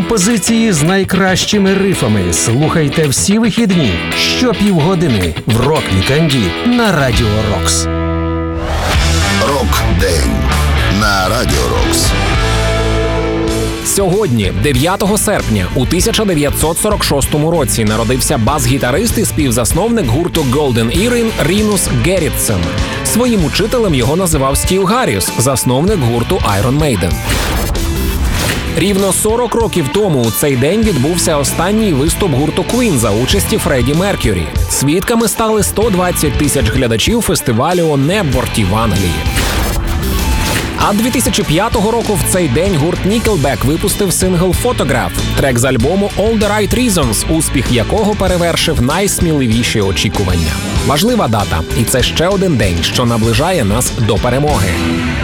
композиції з найкращими рифами слухайте всі вихідні щопівгодини в рок-вікенді на Радіо Рокс. Рок-день на Радіо Рокс. Сьогодні, 9 серпня, у 1946 році народився бас-гітарист і співзасновник гурту Golden Earring Рінус Геррітсен. Своїм учителем його називав Стів Гарріс, засновник гурту Iron Maiden. Рівно 40 років тому у цей день відбувся останній виступ гурту Queen за участі Фредді Меркюрі. Свідками стали 120 тисяч глядачів фестивалю у Небворті в Англії. А 2005 року в цей день гурт Nickelback випустив сингл «Photograph», трек з альбому «All the Right Reasons», успіх якого перевершив найсміливіші очікування. Важлива дата, і це ще один день, що наближає нас до перемоги.